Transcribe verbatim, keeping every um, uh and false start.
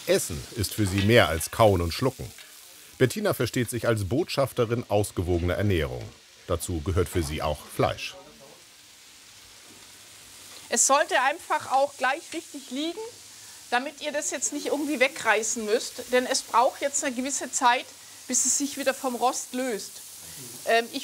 Essen ist für sie mehr als Kauen und Schlucken. Bettina versteht sich als Botschafterin ausgewogener Ernährung. Dazu gehört für sie auch Fleisch. Es sollte einfach auch gleich richtig liegen, damit ihr das jetzt nicht irgendwie wegreißen müsst. Denn es braucht jetzt eine gewisse Zeit, bis es sich wieder vom Rost löst. Ähm, ich